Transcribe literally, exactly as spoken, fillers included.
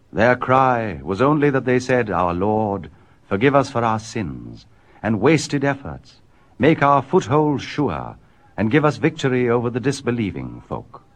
Their cry was only that they said, "Our Lord, forgive us for our sins and wasted efforts, make our foothold sure, and give us victory over the disbelieving folk."